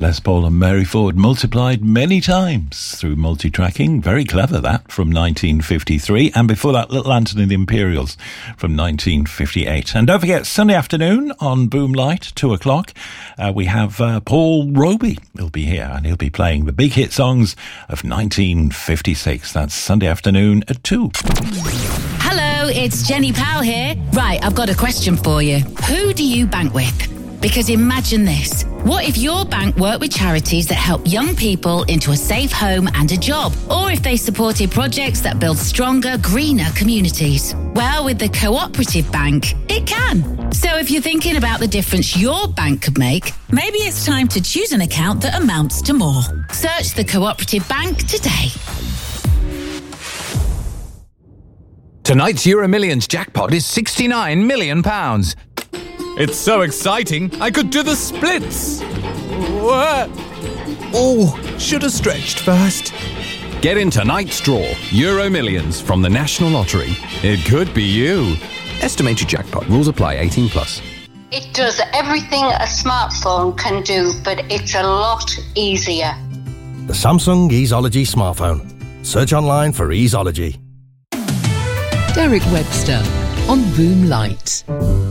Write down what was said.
Les Paul and Mary Ford multiplied many times through multi-tracking. Very clever, that, from 1953. And before that, Little Anthony and the Imperials from 1958. And don't forget, Sunday afternoon on Boom Light, 2 o'clock, we have Paul Roby. He'll be here and he'll be playing the big hit songs of 1956. That's Sunday afternoon at 2. Hello, it's Jenny Powell here. Right, I've got a question for you. Who do you bank with? Because imagine this. What if your bank worked with charities that help young people into a safe home and a job? Or if they supported projects that build stronger, greener communities? Well, with the Cooperative Bank, it can. So if you're thinking about the difference your bank could make, maybe it's time to choose an account that amounts to more. Search the Cooperative Bank today. Tonight's Euro Millions jackpot is £69 million. It's so exciting, I could do the splits. Oh, should have stretched first. Get in tonight's draw, Euro Millions from the National Lottery. It could be you. Estimated jackpot. Rules apply. 18 plus. It does everything a smartphone can do, but it's a lot easier. The Samsung Easeology smartphone. Search online for Easeology. Derek Webster on Boom Light.